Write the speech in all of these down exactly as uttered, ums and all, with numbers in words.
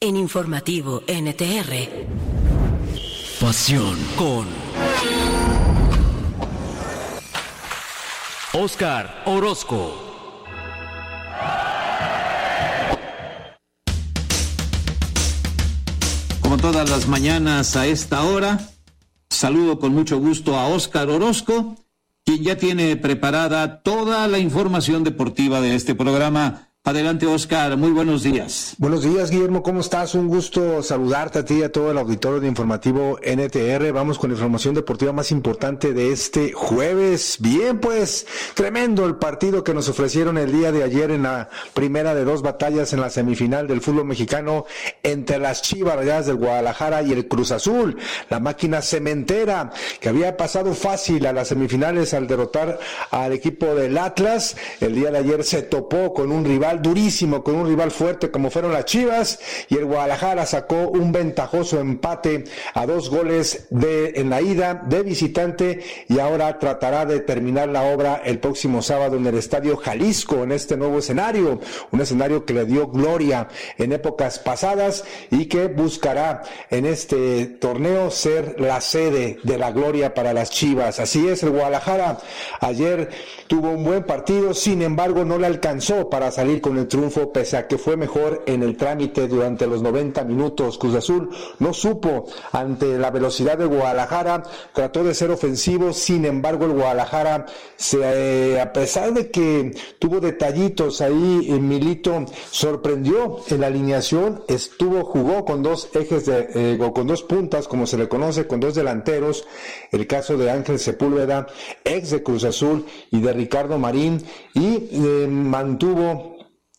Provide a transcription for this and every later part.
en Informativo N T R. Pasión con Óscar Orozco. Como todas las mañanas a esta hora, saludo con mucho gusto a Óscar Orozco, quien ya tiene preparada toda la información deportiva de este programa. Adelante, Óscar, muy buenos días. Buenos días, Guillermo, ¿cómo estás? Un gusto saludarte a ti y a todo el auditorio de Informativo N T R. Vamos con la información deportiva más importante de este jueves. Bien, pues, tremendo el partido que nos ofrecieron el día de ayer en la primera de dos batallas en la semifinal del fútbol mexicano entre las Chivas Rayadas del Guadalajara y el Cruz Azul. La máquina cementera que había pasado fácil a las semifinales al derrotar al equipo del Atlas. El día de ayer se topó con un rival durísimo, con un rival fuerte como fueron las Chivas, y el Guadalajara sacó un ventajoso empate a dos goles de en la ida de visitante, y ahora tratará de terminar la obra el próximo sábado en el Estadio Jalisco, en este nuevo escenario, un escenario que le dio gloria en épocas pasadas y que buscará en este torneo ser la sede de la gloria para las Chivas. Así es, el Guadalajara ayer tuvo un buen partido, sin embargo no le alcanzó para salir con el triunfo, pese a que fue mejor en el trámite durante los noventa minutos. Cruz Azul no supo ante la velocidad de Guadalajara, trató de ser ofensivo, sin embargo el Guadalajara, se, eh, a pesar de que tuvo detallitos ahí, eh, Milito sorprendió en la alineación, estuvo, jugó con dos ejes de, eh, o con dos puntas, como se le conoce, con dos delanteros, el caso de Ángel Sepúlveda, ex de Cruz Azul, y de Ricardo Marín, y eh, mantuvo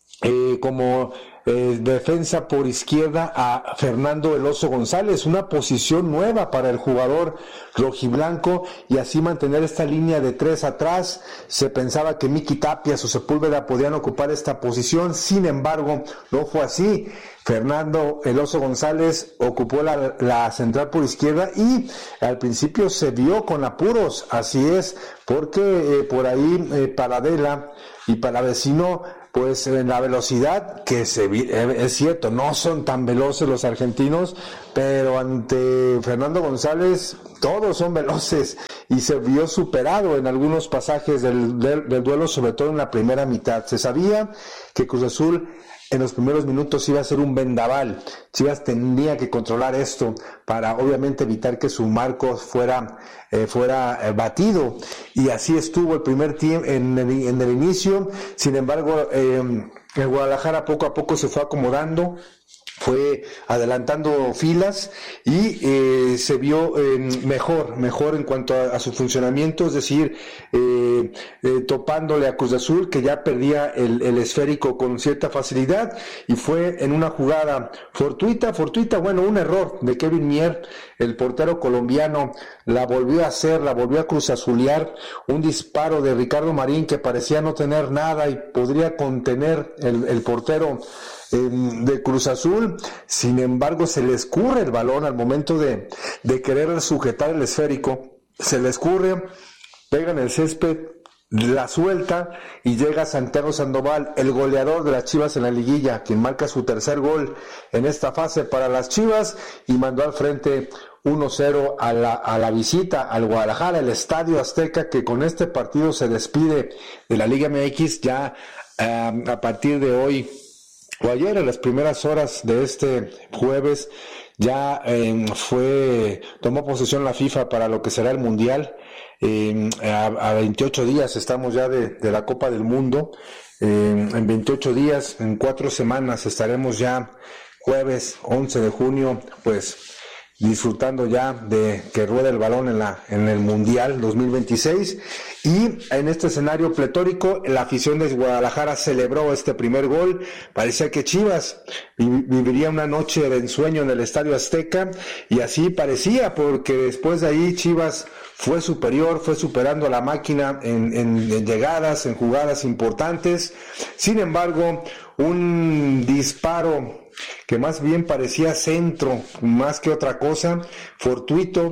Eh, como eh, defensa por izquierda a Fernando El Oso González, una posición nueva para el jugador rojiblanco, y así mantener esta línea de tres atrás. Se pensaba que Miki Tapias o Sepúlveda podían ocupar esta posición, sin embargo no fue así. Fernando El Oso González ocupó la, la central por izquierda, y al principio se vio con apuros, así es, porque eh, por ahí eh, Paradela y Palavecino, pues en la velocidad, que se es cierto, no son tan veloces los argentinos, pero ante Fernando González todos son veloces, y se vio superado en algunos pasajes del, del, del duelo, sobre todo en la primera mitad. Se sabía que Cruz Azul en los primeros minutos iba a ser un vendaval. Chivas tenía que controlar esto para obviamente evitar que su marco fuera eh, fuera eh, batido, y así estuvo el primer tiempo en el, en el inicio. Sin embargo, eh, el Guadalajara poco a poco se fue acomodando, fue adelantando filas, y eh, se vio eh, mejor, mejor en cuanto a, a su funcionamiento, es decir, eh, eh, topándole a Cruz Azul, que ya perdía el, el esférico con cierta facilidad, y fue en una jugada fortuita, fortuita, bueno, un error de Kevin Mier, el portero colombiano, la volvió a hacer, la volvió a cruzazulear, un disparo de Ricardo Marín que parecía no tener nada y podría contener el, el portero de Cruz Azul. Sin embargo, se le escurre el balón al momento de, de querer sujetar el esférico, se le escurre, pega en el césped, la suelta, y llega Santiago Sandoval, el goleador de las Chivas en la liguilla, quien marca su tercer gol en esta fase para las Chivas, y mandó al frente uno cero a la, a la visita al Guadalajara, el Estadio Azteca, que con este partido se despide de la Liga M X ya eh, a partir de hoy, o ayer, en las primeras horas de este jueves, ya eh, fue, tomó posesión la FIFA para lo que será el Mundial. Eh, a, a veintiocho días estamos ya de, de la Copa del Mundo. Eh, en veintiocho días, en cuatro semanas, estaremos ya jueves once de junio, pues disfrutando ya de que ruede el balón en la en el Mundial dos mil veintiséis, y en este escenario pletórico la afición de Guadalajara celebró este primer gol. Parecía que Chivas vi- viviría una noche de ensueño en el Estadio Azteca, y así parecía, porque después de ahí Chivas fue superior, fue superando a la máquina en, en, en llegadas, en jugadas importantes. Sin embargo, un disparo que más bien parecía centro, más que otra cosa, fortuito,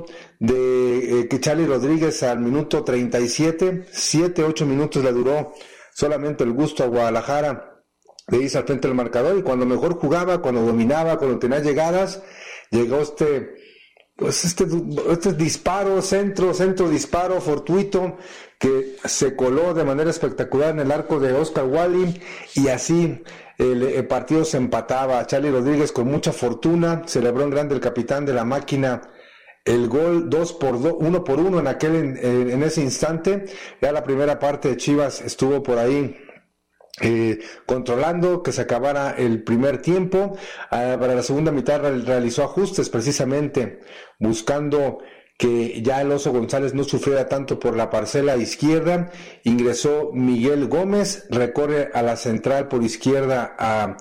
de eh, que Charly Rodríguez al minuto treinta y siete, siete, ocho minutos le duró solamente el gusto a Guadalajara de irse al frente del marcador, y cuando mejor jugaba, cuando dominaba, cuando tenía llegadas, llegó este, pues este, este disparo, centro, centro disparo fortuito, que se coló de manera espectacular en el arco de Oscar Wally, y así el, el partido se empataba. Charlie Rodríguez con mucha fortuna, celebró en grande el capitán de la máquina el gol dos por dos, uno por uno en aquel, en, en ese instante. Ya la primera parte de Chivas estuvo por ahí Eh, controlando que se acabara el primer tiempo. Uh, para la segunda mitad realizó ajustes, precisamente buscando que ya el Oso González no sufriera tanto por la parcela izquierda. Ingresó Miguel Gómez, recorre a la central por izquierda a,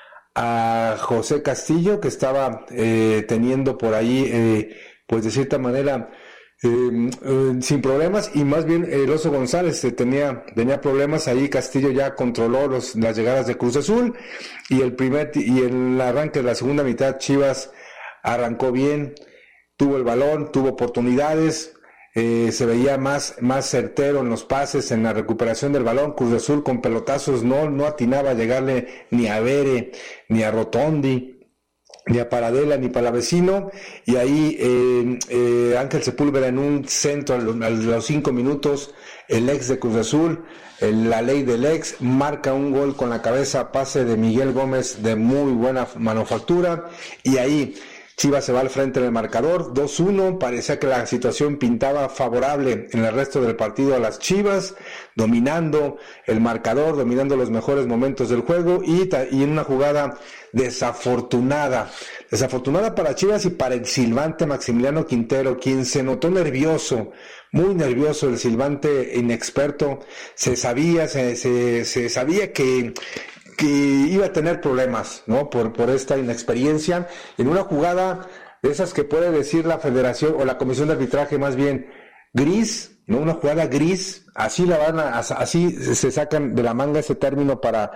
a José Castillo, que estaba eh, teniendo por ahí eh, pues de cierta manera Eh, eh, sin problemas, y más bien el Oso González eh, tenía, tenía problemas. Ahí Castillo ya controló los, las llegadas de Cruz Azul, y el primer y el arranque de la segunda mitad Chivas arrancó bien, tuvo el balón, tuvo oportunidades, eh, se veía más, más certero en los pases, en la recuperación del balón. Cruz Azul con pelotazos no, no atinaba a llegarle ni a Bere, ni a Rotondi, ni a Paradela, ni Palavecino, y ahí eh, eh, Ángel Sepúlveda en un centro a los, a los cinco minutos, el ex de Cruz Azul, el, la ley del ex, marca un gol con la cabeza, pase de Miguel Gómez de muy buena manufactura, y ahí Chivas se va al frente del marcador, dos uno, parecía que la situación pintaba favorable en el resto del partido a las Chivas, dominando el marcador, dominando los mejores momentos del juego, y, y en una jugada desafortunada, desafortunada para Chivas y para el silbante Maximiliano Quintero, quien se notó nervioso, muy nervioso. El silbante inexperto, se sabía, se, se, se sabía que que iba a tener problemas, ¿no? Por, por esta inexperiencia, en una jugada de esas que puede decir la federación o la comisión de arbitraje más bien gris, ¿no? Una jugada gris, así la van a, así se sacan de la manga ese término para,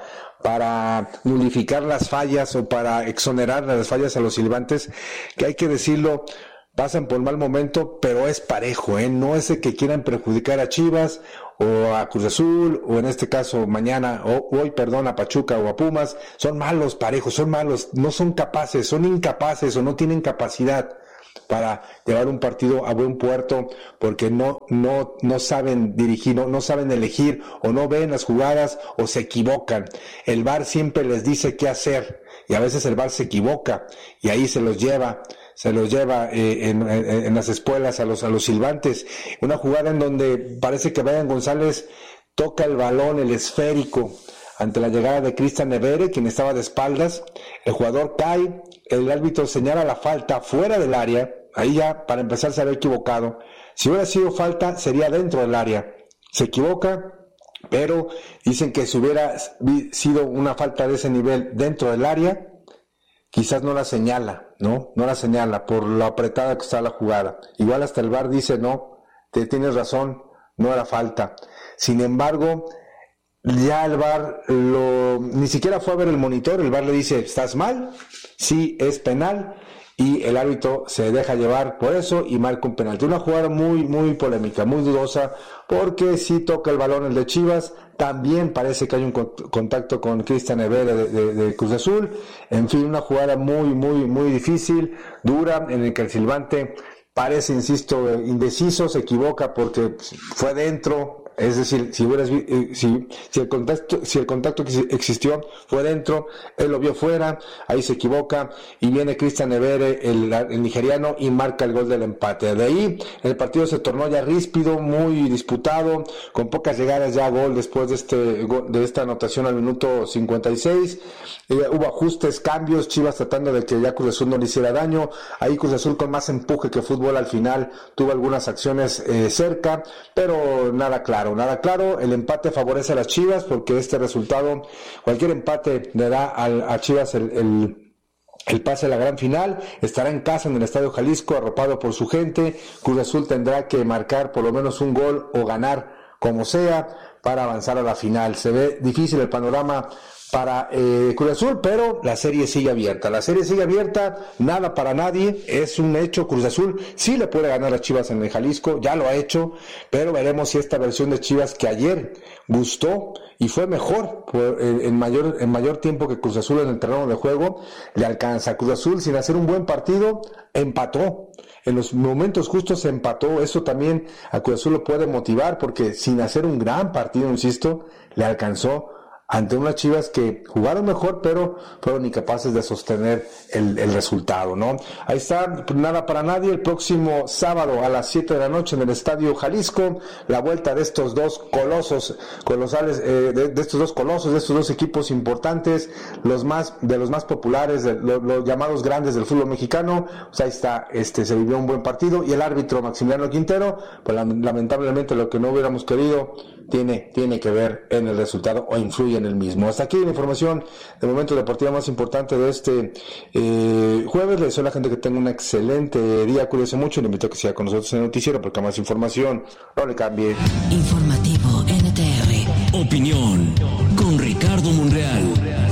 para nulificar las fallas o para exonerar las fallas a los silbantes, que hay que decirlo, pasan por mal momento, pero es parejo, ¿eh? No es de que quieran perjudicar a Chivas o a Cruz Azul, o en este caso mañana, o hoy, perdón, a Pachuca o a Pumas. Son malos parejos, son malos, no son capaces, son incapaces o no tienen capacidad para llevar un partido a buen puerto, porque no, no, no saben dirigir, no, no saben elegir, o no ven las jugadas, o se equivocan. El V A R siempre les dice qué hacer, y a veces el V A R se equivoca, y ahí se los lleva. se los lleva eh, en, en, en las espuelas a los, a los silbantes. Una jugada en donde parece que Brian González toca el balón, el esférico, ante la llegada de Cristian Evere, quien estaba de espaldas. El jugador cae, el árbitro señala la falta fuera del área. Ahí ya, para empezar, se había equivocado. Si hubiera sido falta, sería dentro del área. Se equivoca, pero dicen que si hubiera sido una falta de ese nivel dentro del área, quizás no la señala, ¿no? No la señala por lo apretada que está la jugada. Igual hasta el V A R dice, no, te tienes razón, no era falta. Sin embargo, ya el V A R lo, ni siquiera fue a ver el monitor, el V A R le dice, ¿estás mal? Sí, es penal, y el árbitro se deja llevar por eso y marca un penalti. Una jugada muy, muy polémica, muy dudosa, porque sí toca el balón el de Chivas. También parece que hay un contacto con Cristian Evere de, de, de Cruz Azul. En fin, una jugada muy, muy, muy difícil, dura, en el que el silbante parece, insisto, indeciso, se equivoca porque fue dentro. Es decir, si hubieras eh, si, si el contacto, si el contacto que existió fue dentro, él lo vio fuera, ahí se equivoca, y viene Cristian Evere, el, el nigeriano, y marca el gol del empate. De ahí, el partido se tornó ya ríspido, muy disputado, con pocas llegadas ya a gol después de este, de esta anotación al minuto cincuenta y seis. Eh, hubo ajustes, cambios, Chivas tratando de que ya Cruz Azul no le hiciera daño. Ahí Cruz Azul con más empuje que fútbol al final, tuvo algunas acciones eh, cerca, pero nada claro. Nada claro, el empate favorece a las Chivas porque este resultado, cualquier empate le da al, a Chivas el, el, el pase a la gran final. Estará en casa en el Estadio Jalisco, arropado por su gente. Cruz Azul tendrá que marcar por lo menos un gol o ganar como sea para avanzar a la final. Se ve difícil el panorama para eh, Cruz Azul, pero la serie sigue abierta. La serie sigue abierta, nada para nadie, es un hecho. Cruz Azul sí le puede ganar a Chivas en el Jalisco, ya lo ha hecho, pero veremos si esta versión de Chivas que ayer gustó y fue mejor por, en, en mayor en mayor tiempo que Cruz Azul en el terreno de juego, le alcanza. Cruz Azul, sin hacer un buen partido, empató. En los momentos justos se empató. Eso también a Cruz Azul lo puede motivar, porque sin hacer un gran partido, insisto, le alcanzó ante unas Chivas que jugaron mejor, pero fueron incapaces de sostener el, el resultado, ¿no? Ahí está, nada para nadie. El próximo sábado a las siete de la noche en el Estadio Jalisco, la vuelta de estos dos colosos, colosales, eh, de, de estos dos colosos, de estos dos equipos importantes, los más, de los más populares, de, lo, los llamados grandes del fútbol mexicano. Pues ahí está, este, se vivió un buen partido, y el árbitro Maximiliano Quintero, pues lamentablemente lo que no hubiéramos querido, tiene, tiene que ver en el resultado o influye en el mismo. Hasta aquí la información de momento deportiva más importante de este eh, jueves. Le deseo a la gente que tenga un excelente día, cuídese mucho, le invito a que siga con nosotros en el noticiero, porque más información no le cambie. Informativo N T R. Opinión con Ricardo Monreal.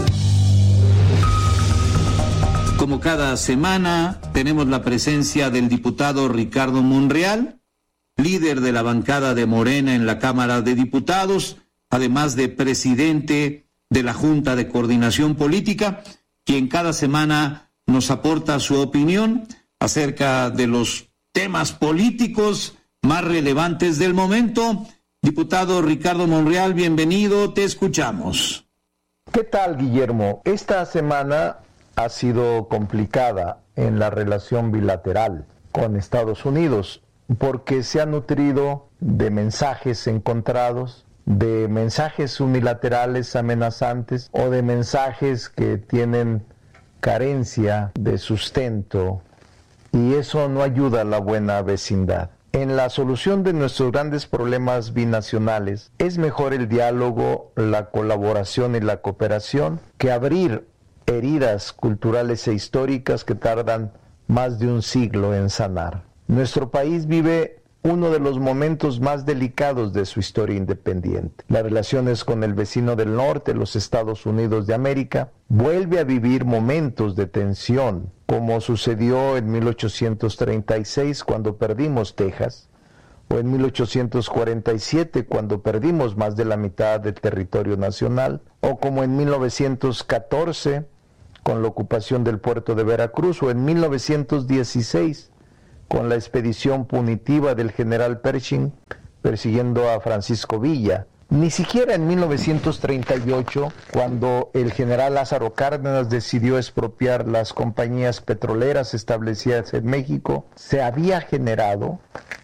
Como cada semana tenemos la presencia del diputado Ricardo Monreal, líder de la bancada de Morena en la Cámara de Diputados, además de presidente de la Junta de Coordinación Política, quien cada semana nos aporta su opinión acerca de los temas políticos más relevantes del momento. Diputado Ricardo Monreal, bienvenido, te escuchamos. ¿Qué tal, Guillermo? Esta semana ha sido complicada en la relación bilateral con Estados Unidos, porque se ha nutrido de mensajes encontrados, de mensajes unilaterales amenazantes o de mensajes que tienen carencia de sustento, y eso no ayuda a la buena vecindad. En la solución de nuestros grandes problemas binacionales es mejor el diálogo, la colaboración y la cooperación que abrir heridas culturales e históricas que tardan más de un siglo en sanar. Nuestro país vive uno de los momentos más delicados de su historia independiente. Las relaciones con el vecino del norte, los Estados Unidos de América, vuelve a vivir momentos de tensión, como sucedió en mil ochocientos treinta y seis cuando perdimos Texas, o en mil ochocientos cuarenta y siete cuando perdimos más de la mitad del territorio nacional, o como en mil novecientos catorce con la ocupación del puerto de Veracruz, o en mil novecientos dieciséis con la expedición punitiva del general Pershing persiguiendo a Francisco Villa. Ni siquiera en mil novecientos treinta y ocho, cuando el general Lázaro Cárdenas decidió expropiar las compañías petroleras establecidas en México, se había generado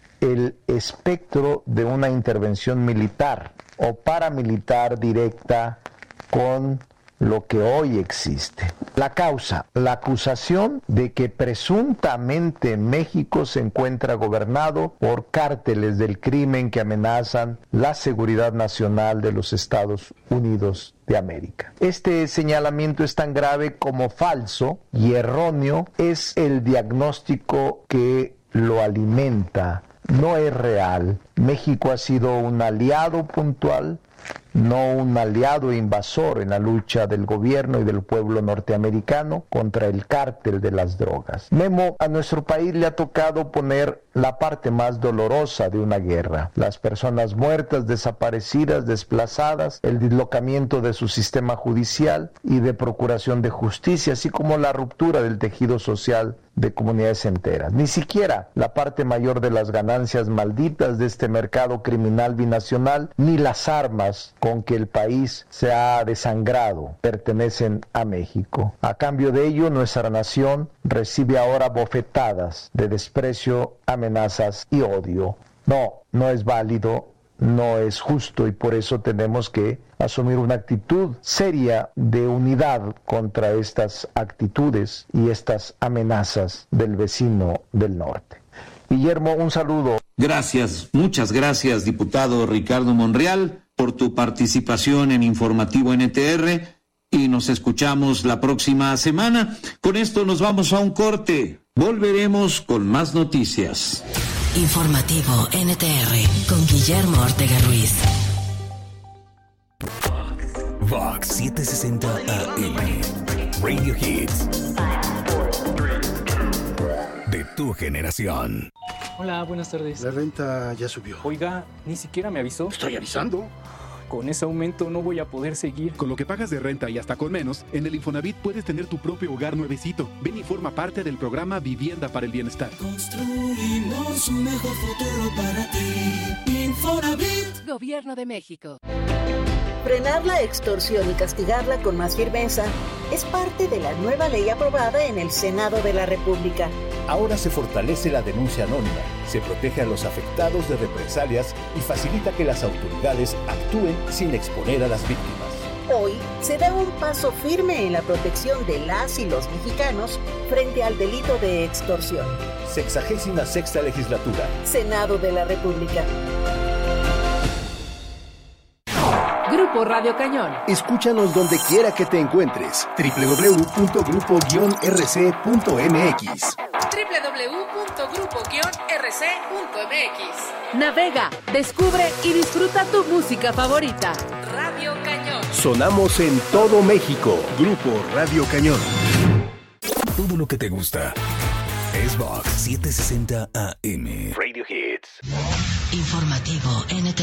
el espectro de una intervención militar o paramilitar directa con lo que hoy existe. La causa, la acusación de que presuntamente México se encuentra gobernado por cárteles del crimen que amenazan la seguridad nacional de los Estados Unidos de América. Este señalamiento es tan grave como falso y erróneo es el diagnóstico que lo alimenta. No es real. México ha sido un aliado puntual, no un aliado invasor en la lucha del gobierno y del pueblo norteamericano contra el cártel de las drogas. Memo, a nuestro país le ha tocado poner la parte más dolorosa de una guerra: las personas muertas, desaparecidas, desplazadas, el dislocamiento de su sistema judicial y de procuración de justicia, así como la ruptura del tejido social de comunidades enteras. Ni siquiera la parte mayor de las ganancias malditas de este mercado criminal binacional, ni las armas con que el país se ha desangrado, pertenecen a México. A cambio de ello, nuestra nación recibe ahora bofetadas de desprecio, amenazas y odio. No, no es válido, no es justo, y por eso tenemos que asumir una actitud seria de unidad contra estas actitudes y estas amenazas del vecino del norte. Guillermo, un saludo. Gracias, muchas gracias, diputado Ricardo Monreal, por tu participación en Informativo N T R, y nos escuchamos la próxima semana. Con esto nos vamos a un corte. Volveremos con más noticias. Informativo N T R con Guillermo Ortega Ruiz. Vox setecientos sesenta A M. Radio Hits. De tu generación. Hola, buenas tardes. La renta ya subió. Oiga, ni siquiera me avisó. Estoy avisando. Con ese aumento no voy a poder seguir. Con lo que pagas de renta y hasta con menos, en el Infonavit puedes tener tu propio hogar nuevecito. Ven y forma parte del programa Vivienda para el Bienestar. Construimos un mejor futuro para ti. Infonavit. Gobierno de México. Frenar la extorsión y castigarla con más firmeza es parte de la nueva ley aprobada en el Senado de la República. Ahora se fortalece la denuncia anónima, se protege a los afectados de represalias y facilita que las autoridades actúen sin exponer a las víctimas. Hoy se da un paso firme en la protección de las y los mexicanos frente al delito de extorsión. Sexagésima sexta legislatura. Senado de la República. Grupo Radio Cañón. Escúchanos donde quiera que te encuentres. doble u doble u doble u punto grupo guion r c punto m x. doble u doble u doble u punto grupo guion r c punto m x. Navega, descubre y disfruta tu música favorita. Radio Cañón. Sonamos en todo México. Grupo Radio Cañón. Todo lo que te gusta es Vox setecientos sesenta A M. Radio Hits. Informativo N T